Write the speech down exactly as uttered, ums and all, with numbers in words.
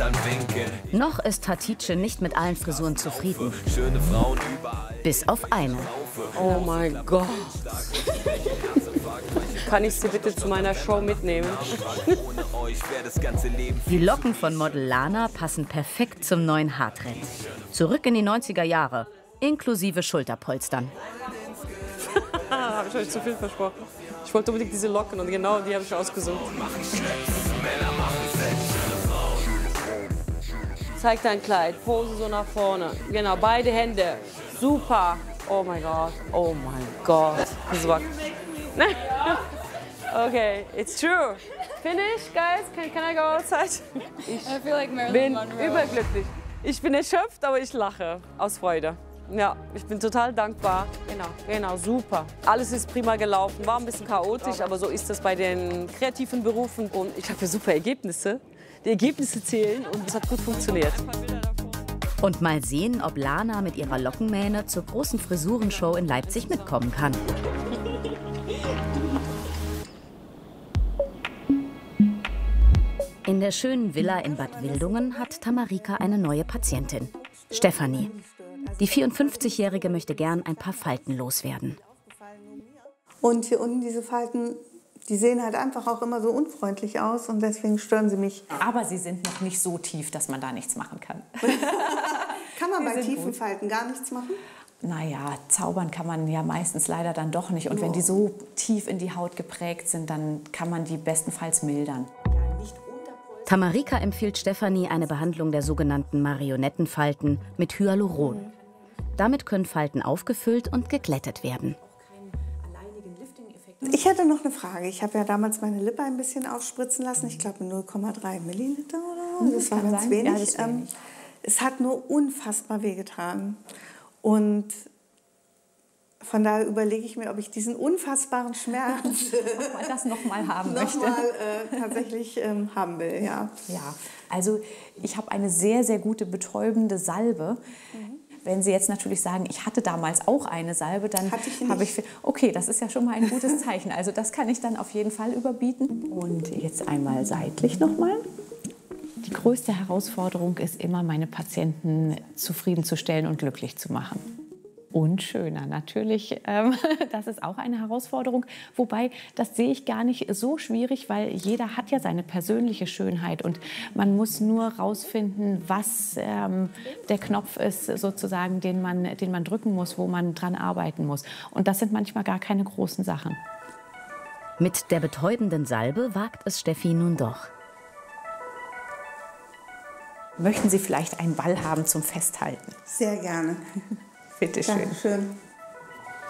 Noch ist Hatice nicht mit allen Frisuren zufrieden. Bis auf eine. Oh mein Gott. Kann ich sie bitte zu meiner Show mitnehmen? Die Locken von Model Lana passen perfekt zum neuen Haartrend. Zurück in die neunziger Jahre, inklusive Schulterpolstern. Habe ich euch zu viel versprochen. Ich wollte unbedingt diese Locken und genau die habe ich ausgesucht. Zeig dein Kleid, Pose so nach vorne. Genau, beide Hände. Super. Oh mein Gott. Oh mein Gott. Das war... Okay, it's true. Finish, guys. Can, can I go outside? Ich I feel like bin Marilyn Monroe. überglücklich. Ich bin erschöpft, aber ich lache aus Freude. Ja, ich bin total dankbar. Genau, genau, super. Alles ist prima gelaufen, war ein bisschen chaotisch, aber so ist das bei den kreativen Berufen. Und ich habe super Ergebnisse. Die Ergebnisse zählen und es hat gut funktioniert. Und mal sehen, ob Lana mit ihrer Lockenmähne zur großen Frisurenshow in Leipzig mitkommen kann. In der schönen Villa in Bad Wildungen hat Tamarika eine neue Patientin, Stefanie. Die vierundfünfzigjährige möchte gern ein paar Falten loswerden. Und hier unten diese Falten, die sehen halt einfach auch immer so unfreundlich aus und deswegen stören sie mich. Aber sie sind noch nicht so tief, dass man da nichts machen kann. Kann man Die bei sind tiefen gut. Falten gar nichts machen? Naja, zaubern kann man ja meistens leider dann doch nicht. Und wenn die so tief in die Haut geprägt sind, dann kann man die bestenfalls mildern. Tamarika empfiehlt Stefanie eine Behandlung der sogenannten Marionettenfalten mit Hyaluron. Damit können Falten aufgefüllt und geglättet werden. Ich hätte noch eine Frage. Ich habe ja damals meine Lippe ein bisschen aufspritzen lassen. Ich glaube null Komma drei Milliliter oder so. Das war ganz wenig. Ja, das ist wenig. Ähm, es hat nur unfassbar wehgetan. Und von daher überlege ich mir, ob ich diesen unfassbaren Schmerz Ob man das noch mal haben möchte. noch mal, äh, tatsächlich ähm, haben will. Ja. Ja, also ich habe eine sehr, sehr gute betäubende Salbe. Mhm. Wenn Sie jetzt natürlich sagen, ich hatte damals auch eine Salbe, dann habe ich... Okay, das ist ja schon mal ein gutes Zeichen. Also das kann ich dann auf jeden Fall überbieten. Und jetzt einmal seitlich nochmal. Die größte Herausforderung ist immer, meine Patienten zufriedenzustellen und glücklich zu machen. Und schöner, natürlich, ähm, das ist auch eine Herausforderung. Wobei, das sehe ich gar nicht so schwierig, weil jeder hat ja seine persönliche Schönheit. Und man muss nur rausfinden, was ähm, der Knopf ist, sozusagen, den man, den man drücken muss, wo man dran arbeiten muss. Und das sind manchmal gar keine großen Sachen. Mit der betäubenden Salbe wagt es Steffi nun doch. Möchten Sie vielleicht einen Ball haben zum Festhalten? Sehr gerne. Bitte schön. Dankeschön.